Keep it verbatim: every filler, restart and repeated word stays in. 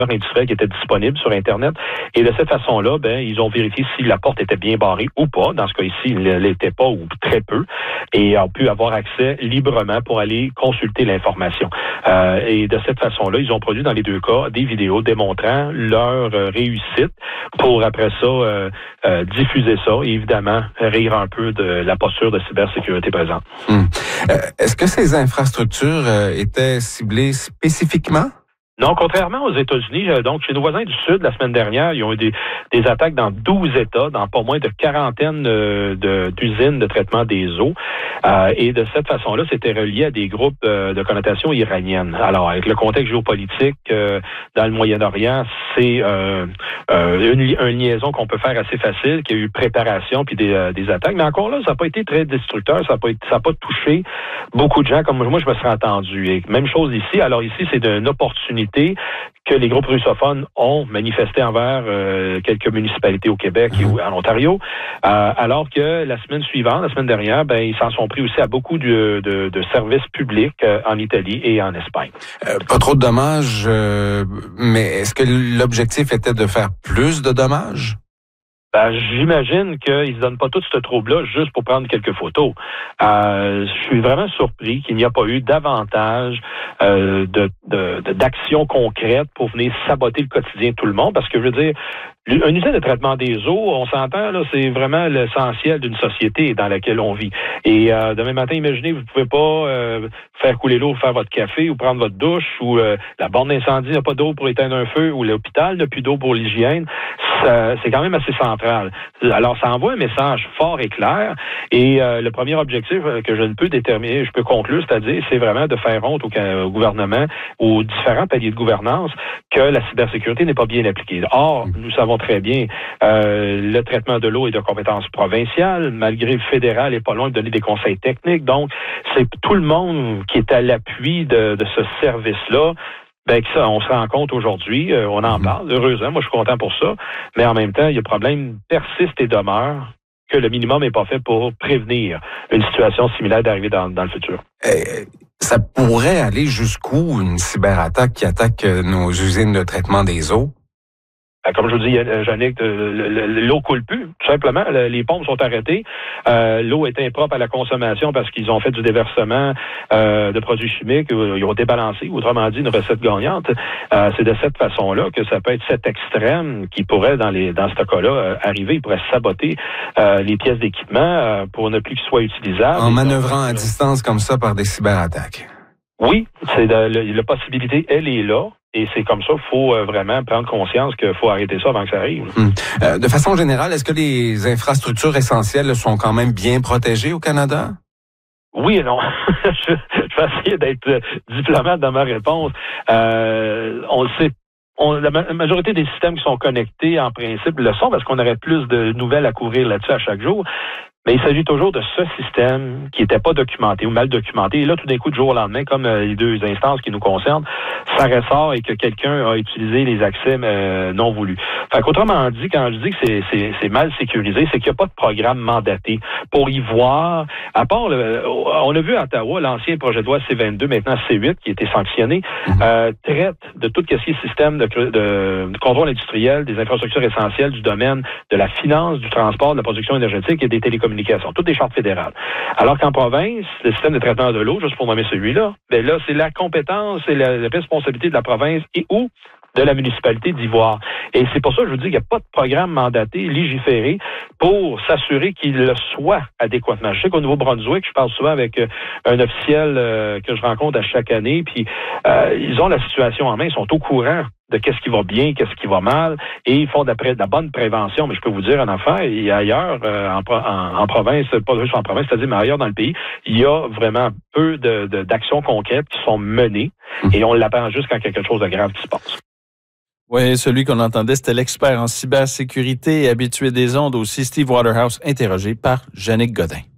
industriel qui était disponible sur Internet. Et de cette façon-là, ben, ils ont vérifié si la porte était bien barrée ou pas. Dans ce cas ici, il ne l'était pas ou très peu. Et ont pu avoir accès librement pour aller consulter l'information. Euh, et de cette façon-là, ils ont produit dans les deux cas des vidéos démontrant leur euh, réussite pour après ça euh, euh, diffuser ça et évidemment rire un peu de la posture de cybersécurité présente. Hum. Euh, est-ce que ces infrastructures euh, étaient ciblées spécifiquement? Non, contrairement aux États-Unis, donc chez nos voisins du Sud, la semaine dernière, ils ont eu des, des attaques dans douze États, dans pas moins de quarantaine euh, de, d'usines de traitement des eaux. Euh, et de cette façon-là, c'était relié à des groupes euh, de connotation iranienne. Alors, avec le contexte géopolitique euh, dans le Moyen-Orient, c'est euh, euh, une, une liaison qu'on peut faire assez facile, qu'il y a eu préparation puis des, euh, des attaques. Mais encore là, ça n'a pas été très destructeur, ça n'a pas, été, ça n'a pas touché beaucoup de gens comme moi, je me serais entendu. Et même chose ici. Alors ici, c'est une opportunité que les groupes russophones ont manifesté envers euh, quelques municipalités au Québec et en Ontario, euh, alors que la semaine suivante, la semaine dernière, ben ils s'en sont pris aussi à beaucoup de, de, de services publics euh, en Italie et en Espagne. Euh, pas trop de dommages, euh, mais est-ce que l'objectif était de faire plus de dommages? Ben, j'imagine qu'ils ne donnent pas tout ce trouble-là juste pour prendre quelques photos. Euh, je suis vraiment surpris qu'il n'y a pas eu davantage euh, de, de, de, d'actions concrètes pour venir saboter le quotidien de tout le monde, parce que je veux dire, une usine de traitement des eaux, on s'entend, là, c'est vraiment l'essentiel d'une société dans laquelle on vit. Et euh, demain matin, imaginez, vous ne pouvez pas euh, faire couler l'eau, faire votre café ou prendre votre douche, ou euh, la borne d'incendie n'a pas d'eau pour éteindre un feu, ou l'hôpital n'a plus d'eau pour l'hygiène. Ça, c'est quand même assez central. Alors, ça envoie un message fort et clair. Et euh, le premier objectif que je ne peux déterminer, je peux conclure, c'est-à-dire, c'est vraiment de faire honte au, au gouvernement, aux différents paliers de gouvernance, que la cybersécurité n'est pas bien appliquée. Or, nous savons très bien, euh, le traitement de l'eau est de compétence provinciale, malgré le fédéral est pas loin de donner des conseils techniques. Donc, c'est tout le monde qui est à l'appui de, de ce service-là. Ben, que ça, on se rend compte aujourd'hui, euh, on en parle, heureusement, moi je suis content pour ça, mais en même temps, il y a problème persiste et demeure que le minimum n'est pas fait pour prévenir une situation similaire d'arriver dans, dans le futur. Euh, ça pourrait aller jusqu'où une cyberattaque qui attaque nos usines de traitement des eaux? Comme je vous dis, Yannick, l'eau coule plus, tout simplement. Les pompes sont arrêtées. Euh, l'eau est impropre à la consommation parce qu'ils ont fait du déversement euh, de produits chimiques. Ils ont débalancé, autrement dit, une recette gagnante. Euh, c'est de cette façon-là que ça peut être cet extrême qui pourrait, dans les dans ce cas-là, euh, arriver. Il pourrait saboter euh, les pièces d'équipement euh, pour ne plus qu'ils soient utilisables. En manœuvrant à distance comme ça par des cyberattaques. Oui, c'est de, la, la possibilité, elle est là. Et c'est comme ça, il faut euh, vraiment prendre conscience qu'il faut arrêter ça avant que ça arrive. Hum. Euh, de façon générale, est-ce que les infrastructures essentielles sont quand même bien protégées au Canada? Oui et non. je, je vais essayer d'être diplomate dans ma réponse. Euh, on le sait. On, la majorité des systèmes qui sont connectés, en principe, le sont parce qu'on aurait plus de nouvelles à couvrir là-dessus à chaque jour. Mais il s'agit toujours de ce système qui n'était pas documenté ou mal documenté. Et là, tout d'un coup, du jour au lendemain, comme euh, les deux instances qui nous concernent, ça ressort et que quelqu'un a utilisé les accès euh, non voulus. Fait qu'autrement dit, quand je dis que c'est, c'est, c'est mal sécurisé, c'est qu'il n'y a pas de programme mandaté pour y voir. À part, le, on a vu à Ottawa, l'ancien projet de loi C vingt-deux, maintenant C huit, qui a été sanctionné, euh, traite de tout ce qui est système de, de, de contrôle industriel, des infrastructures essentielles du domaine de la finance, du transport, de la production énergétique et des télécommunications. Toutes des chartes fédérales. Alors qu'en province, le système de traitement de l'eau, juste pour nommer celui-là, ben là, c'est la compétence et la responsabilité de la province et ou de la municipalité d'y voir. Et c'est pour ça que je vous dis qu'il n'y a pas de programme mandaté, légiféré, pour s'assurer qu'il le soit adéquatement. Je sais qu'au Nouveau-Brunswick, je parle souvent avec euh, un officiel euh, que je rencontre à chaque année, puis euh, ils ont la situation en main, ils sont au courant de qu'est-ce qui va bien, qu'est-ce qui va mal, et ils font d'après de la bonne prévention. Mais je peux vous dire en affaires, et ailleurs, euh, en, en, en province, pas juste en province, c'est-à-dire mais ailleurs dans le pays, il y a vraiment peu de, de, d'actions concrètes qui sont menées, et on l'attend juste quand quelque chose de grave qui se passe. Oui, celui qu'on entendait, c'était l'expert en cybersécurité et habitué des ondes aussi, Steve Waterhouse, interrogé par Yannick Godin.